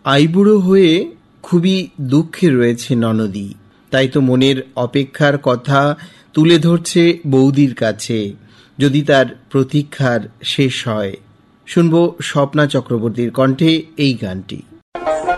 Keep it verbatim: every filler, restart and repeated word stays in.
আইবুড়ো হয়ে খুবই দুঃখে রয়েছে ননদী, তাই তো মনের অপেক্ষার কথা তুলে ধরছে বৌদির কাছে, যদি তার প্রতীক্ষার শেষ হয়। শুনব স্বপ্না চক্রবর্তীর কণ্ঠে এই গানটি।